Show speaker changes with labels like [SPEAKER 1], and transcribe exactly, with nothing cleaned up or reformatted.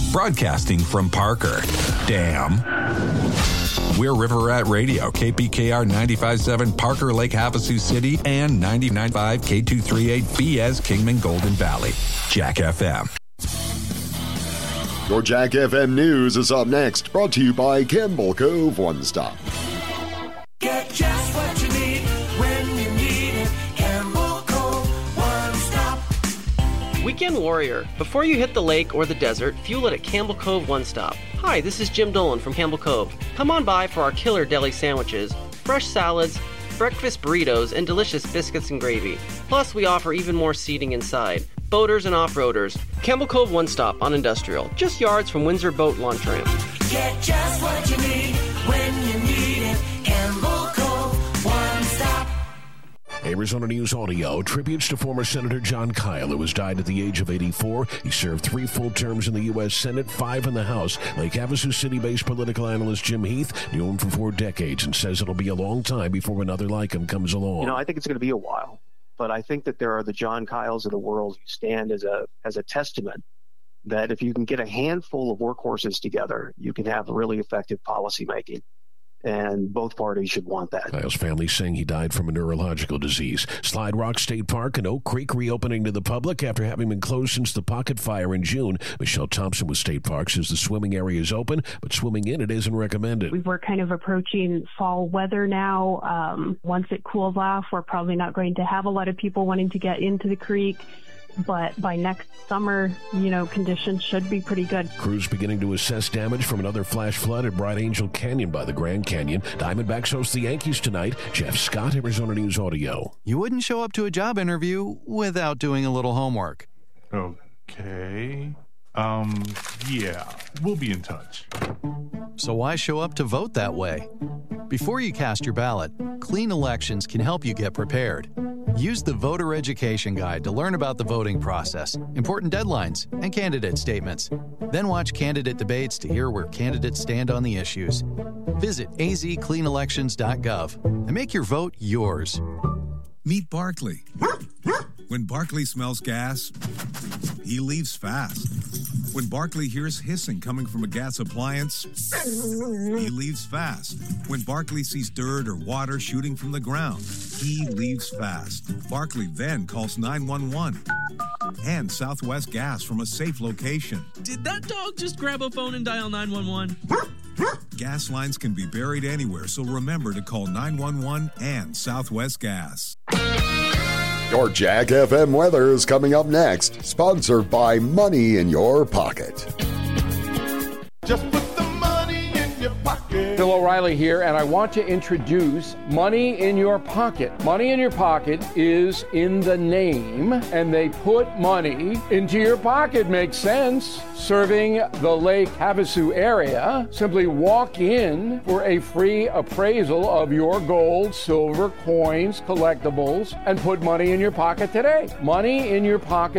[SPEAKER 1] broadcasting from Parker. Damn. We're River Rat Radio, K P K R ninety-five point seven, Parker Lake, Havasu City, and ninety-nine point five K two thirty-eight B S Kingman Golden Valley. Jack F M.
[SPEAKER 2] Your Jack F M News is up next, brought to you by Campbell Cove One Stop.
[SPEAKER 3] Get just what you need when you need it. Campbell Cove One Stop.
[SPEAKER 4] Weekend Warrior. Before you hit the lake or the desert, fuel it at Campbell Cove One Stop. Hi, this is Jim Dolan from Campbell Cove. Come on by for our killer deli sandwiches, fresh salads, breakfast burritos, and delicious biscuits and gravy. Plus, we offer even more seating inside. Boaters and off-roaders. Campbell Cove One Stop on Industrial, just yards from Windsor Boat Launch Ramp.
[SPEAKER 3] Get just what you need when you need it. Campbell Cove One Stop.
[SPEAKER 5] Arizona News Audio tributes to former Senator John Kyle, who has died at the age of eighty-four. He served three full terms in the U S Senate, five in the House. Lake Havasu City-based political analyst Jim Heath knew him for four decades and says it'll be a long time before another like him comes along.
[SPEAKER 6] You know, I think it's going to be a while. But I think that there are the John Kyles of the world who stand as a as a testament that if you can get a handful of workhorses together, you can have really effective policymaking. And both parties should want that.
[SPEAKER 5] Kyle's family saying he died from a neurological disease. Slide Rock State Park and Oak Creek reopening to the public after having been closed since the Pocket Fire in June. Michelle Thompson with State Park says the swimming area is open, but swimming in it isn't recommended.
[SPEAKER 7] We're kind of approaching fall weather now. Um, once it cools off, we're probably not going to have a lot of people wanting to get into the creek. But by next summer, you know, conditions should be pretty good.
[SPEAKER 5] Crews beginning to assess damage from another flash flood at Bright Angel Canyon by the Grand Canyon. Diamondbacks host the Yankees tonight. Jeff Scott, Arizona News Audio.
[SPEAKER 8] You wouldn't show up to a job interview without doing a little homework.
[SPEAKER 9] Okay. Um, yeah, we'll be in touch.
[SPEAKER 8] So why show up to vote that way? Before you cast your ballot, Clean Elections can help you get prepared. Use the Voter Education Guide to learn about the voting process, important deadlines, and candidate statements. Then watch candidate debates to hear where candidates stand on the issues. Visit a z clean elections dot gov and make your vote yours.
[SPEAKER 10] Meet Barkley. When Barkley smells gas, he leaves fast. When Barkley hears hissing coming from a gas appliance, he leaves fast. When Barkley sees dirt or water shooting from the ground, he leaves fast. Barkley then calls nine one one and Southwest Gas from a safe location.
[SPEAKER 11] Did that dog just grab a phone and dial nine one one?
[SPEAKER 10] Gas lines can be buried anywhere, so remember to call nine one one and Southwest Gas.
[SPEAKER 2] Your Jack F M weather is coming up next, sponsored by Money in Your Pocket.
[SPEAKER 12] Just put the money in your pocket. Bill O'Reilly here, and I want to introduce Money in Your Pocket. Money in Your Pocket is in the name, and they put money into your pocket. Makes sense. Serving the Lake Havasu area, simply walk in for a free appraisal of your gold, silver, coins, collectibles, and put money in your pocket today. Money in Your Pocket.